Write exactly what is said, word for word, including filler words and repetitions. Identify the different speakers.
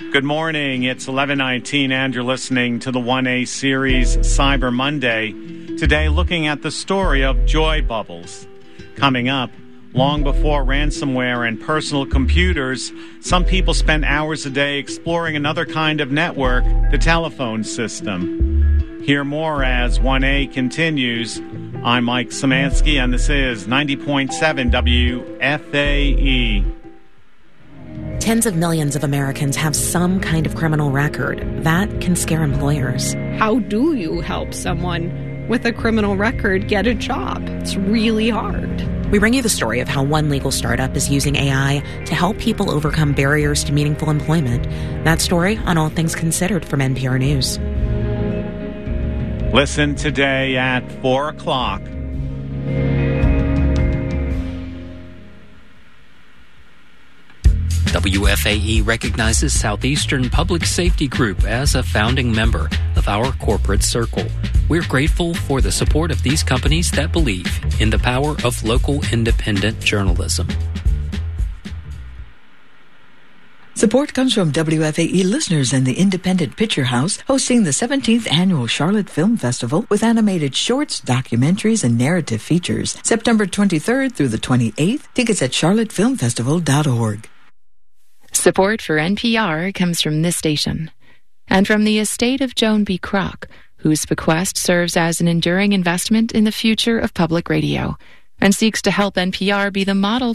Speaker 1: Good morning. It's eleven nineteen, and you're listening to the one A series Cyber Monday. Today, looking at the story of Joy Bubbles. Coming up, long before ransomware and personal computers, some people spent hours a day exploring another kind of network, the telephone system. Hear more as one A continues. I'm Mike Szymanski, and this is ninety point seven W F A E.
Speaker 2: Tens of millions of Americans have some kind of criminal record. That can scare employers.
Speaker 3: How do you help someone with a criminal record get a job? It's really hard.
Speaker 2: We bring you the story of how one legal startup is using A I to help people overcome barriers to meaningful employment. That story on All Things Considered from N P R News.
Speaker 1: Listen today at four o'clock.
Speaker 4: W F A E recognizes Southeastern Public Safety Group as a founding member of our corporate circle. We're grateful for the support of these companies that believe in the power of local independent journalism.
Speaker 5: Support comes from W F A E listeners and the Independent Picture House, hosting the seventeenth Annual Charlotte Film Festival with animated shorts, documentaries, and narrative features. September twenty-third through the twenty-eighth. Tickets at charlotte film festival dot org.
Speaker 6: Support for N P R comes from this station and from the estate of Joan B. Kroc, whose bequest serves as an enduring investment in the future of public radio and seeks to help N P R be the model